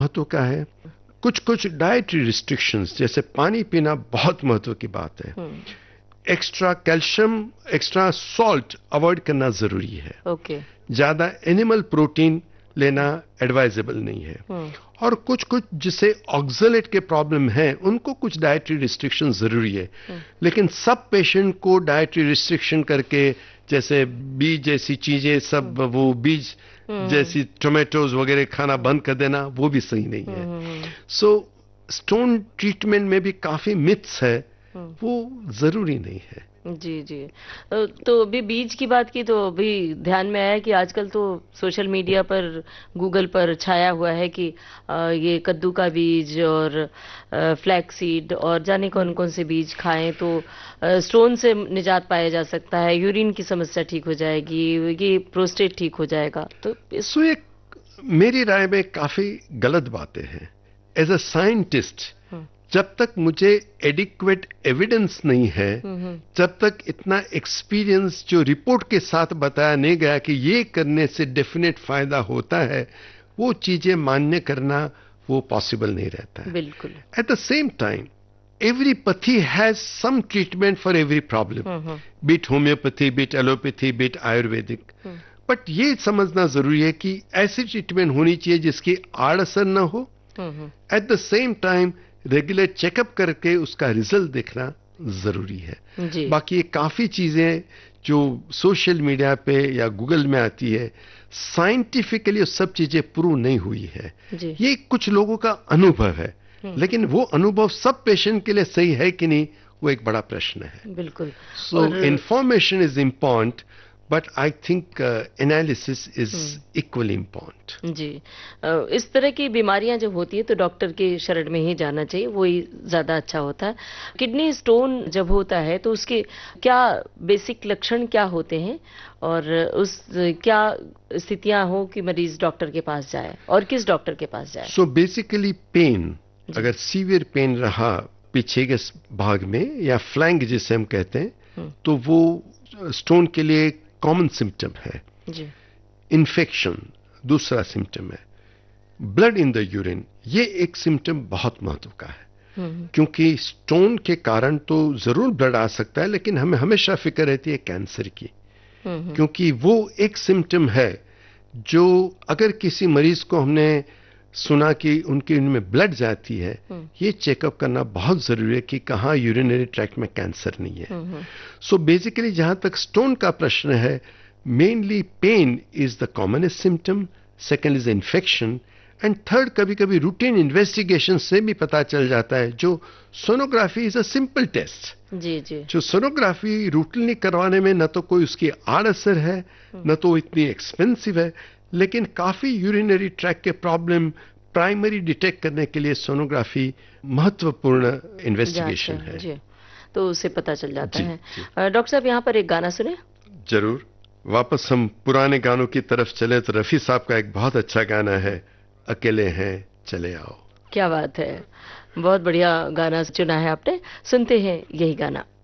महत्व का है। कुछ कुछ डाइटरी रिस्ट्रिक्शंस, जैसे पानी पीना बहुत महत्व की बात है। Extra calcium, extra salt avoid करना जरूरी है। ओके। ज्यादा एनिमल प्रोटीन लेना एडवाइजेबल नहीं है। और कुछ कुछ जिसे ऑक्सलेट के प्रॉब्लम है उनको कुछ डाइटरी रिस्ट्रिक्शन जरूरी है। लेकिन सब पेशेंट को डाइटरी रिस्ट्रिक्शन करके, जैसे बीज जैसी चीजें, सब वो बीज जैसी टोमेटोज वगैरह खाना बंद कर देना, वो भी सही नहीं है। सो स्टोन ट्रीटमेंट में भी काफी मिथ्स है, वो जरूरी नहीं है। जी जी। तो अभी बीज की बात की तो अभी ध्यान में आया कि आजकल तो सोशल मीडिया पर, गूगल पर छाया हुआ है कि ये कद्दू का बीज और फ्लैक्स सीड और जाने कौन कौन से बीज खाएं तो स्टोन से निजात पाया जा सकता है, यूरिन की समस्या ठीक हो जाएगी, ये प्रोस्टेट ठीक हो जाएगा। तो सो एक मेरी राय में काफी गलत बातें हैं। एज अ साइंटिस्ट, जब तक मुझे एडिक्वेट एविडेंस नहीं है, जब तक इतना एक्सपीरियंस जो रिपोर्ट के साथ बताया नहीं गया कि ये करने से डेफिनेट फायदा होता है, वो चीजें मान्य करना वो पॉसिबल नहीं रहता है। बिल्कुल। At the same time, every pathy has some treatment for every problem, beat homeopathy, beat allopathy, beat Ayurvedic. But ये समझना जरूरी है कि ऐसी ट्रीटमेंट होनी चाहिए जिसकी आड़ असर ना हो। At the same time regular checkup करके उसका रिजल्ट देखना जरूरी है। बाकी ये काफी चीजें जो सोशल मीडिया पे या गूगल में आती है, साइंटिफिकली सब चीजें प्रूव नहीं हुई है। ये कुछ लोगों का अनुभव है, लेकिन वो अनुभव सब पेशेंट के लिए सही है कि नहीं, वो एक बड़ा प्रश्न है। बिल्कुल। सो information is important, but I think analysis is equally important. जी। इस तरह की बीमारियां जब होती है तो डॉक्टर के शरण में ही जाना चाहिए, वही ज्यादा अच्छा होता है। किडनी स्टोन जब होता है तो उसके क्या बेसिक लक्षण क्या होते हैं और उस क्या स्थितियां हो कि मरीज डॉक्टर के पास जाए और किस डॉक्टर के पास जाए? सो बेसिकली पेन, अगर सीवियर पेन रहा पीछे के भाग में या फ्लैंक जिसे हम कहते हैं, तो वो स्टोन के लिए कॉमन सिम्टम है। इन्फेक्शन दूसरा सिम्टम है। ब्लड इन द यूरिन, ये एक सिम्टम बहुत महत्व का है। क्योंकि स्टोन के कारण तो जरूर ब्लड आ सकता है, लेकिन हमें हमेशा फिक्र रहती है कैंसर की। क्योंकि वो एक सिम्टम है जो अगर किसी मरीज को हमने सुना कि उनके उनमें ब्लड जाती है, ये चेकअप करना बहुत जरूरी है कि कहाँ यूरिनरी ट्रैक्ट में कैंसर नहीं है। सो बेसिकली जहां तक स्टोन का प्रश्न है, mainly pen is the commonest symptom, second is infection, and third कभी कभी रूटीन इन्वेस्टिगेशन से भी पता चल जाता है। जो sonography is a simple test. जी जी। जो सोनोग्राफी रूटीनली करवाने में न तो कोई उसकी आड़ असर है, न तो इतनी एक्सपेंसिव है, लेकिन काफी यूरिनरी ट्रैक के प्रॉब्लम प्राइमरी डिटेक्ट करने के लिए सोनोग्राफी महत्वपूर्ण इन्वेस्टिगेशन है। जी। तो उससे पता चल जाता है। डॉक्टर साहब, यहाँ पर एक गाना सुने। जरूर। वापस हम पुराने गानों की तरफ चले तो रफी साहब का एक बहुत अच्छा गाना है, अकेले हैं चले आओ। क्या बात है, बहुत बढ़िया गाना चुना है आपने। सुनते हैं यही गाना।